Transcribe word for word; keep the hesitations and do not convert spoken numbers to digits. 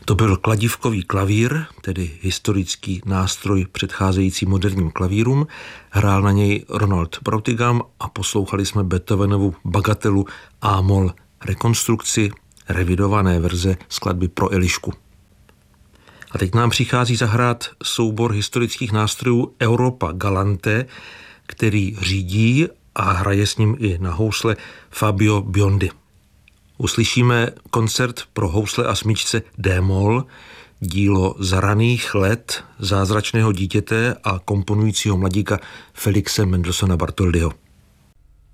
To byl kladívkový klavír, tedy historický nástroj předcházející moderním klavírům. Hrál na něj Ronald Broughtigam a poslouchali jsme Beethovenovu bagatelu A-moll, rekonstrukci revidované verze skladby pro Elišku. A teď nám přichází zahrát soubor historických nástrojů Europa Galante, který řídí a hraje s ním i na housle Fabio Biondi. Uslyšíme koncert pro housle a smyčce D-moll, dílo z raných let zázračného dítěte a komponujícího mladíka Felixe Mendelssohna Bartholdyho.